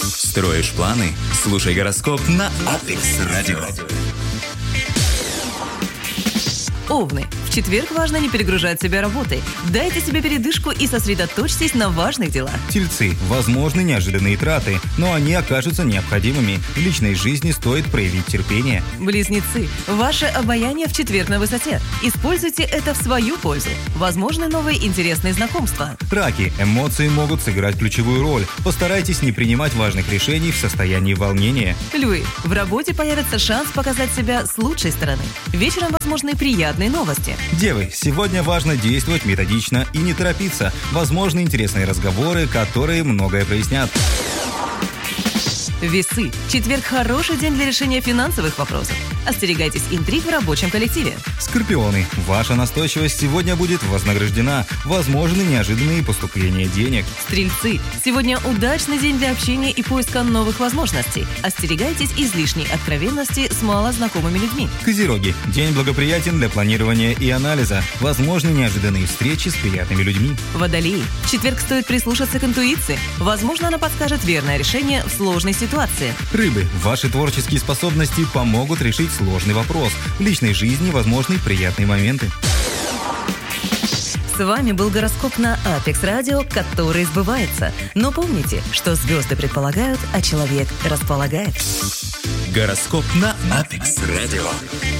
Строишь планы? Слушай гороскоп на Apex Radio. Овны. В четверг важно не перегружать себя работой. Дайте себе передышку и сосредоточьтесь на важных делах. Тельцы. Возможны неожиданные траты, но они окажутся необходимыми. В личной жизни стоит проявить терпение. Близнецы. Ваше обаяние в четверг на высоте. Используйте это в свою пользу. Возможны новые интересные знакомства. Раки. Эмоции могут сыграть ключевую роль. Постарайтесь не принимать важных решений в состоянии волнения. Львы. В работе появится шанс показать себя с лучшей стороны. Вечером возможны приятные новости. Девы, сегодня важно действовать методично и не торопиться. Возможны интересные разговоры, которые многое прояснят. Весы. Четверг – хороший день для решения финансовых вопросов. Остерегайтесь интриг в рабочем коллективе. Скорпионы. Ваша настойчивость сегодня будет вознаграждена. Возможны неожиданные поступления денег. Стрельцы. Сегодня удачный день для общения и поиска новых возможностей. Остерегайтесь излишней откровенности с малознакомыми людьми. Козероги. День благоприятен для планирования и анализа. Возможны неожиданные встречи с приятными людьми. Водолеи. В четверг стоит прислушаться к интуиции. Возможно, она подскажет верное решение в сложной ситуации. Рыбы. Ваши творческие способности помогут решить сложный вопрос. В личной жизни возможны приятные моменты. С вами был гороскоп на Apex Radio, который сбывается. Но помните, что звезды предполагают, а человек располагает. Гороскоп на Apex Radio.